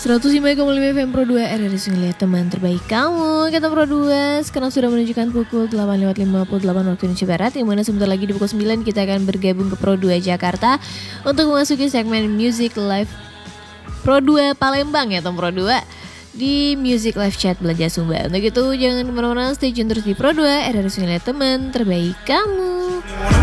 105,5 FM Pro 2 RRI Sungai teman terbaik kamu. Kata Pro 2 sekarang sudah menunjukkan pukul 8.58 waktu Indonesia Barat, yang mana sebentar lagi di pukul 9 kita akan bergabung ke Pro 2 Jakarta untuk memasuki segmen Music Live Pro 2 Palembang ya Tom Pro 2 di Music Live Chat Belanja Sumba. Untuk itu jangan kemana-mana, stay tune terus di Pro 2 RRI Sungai teman terbaik kamu.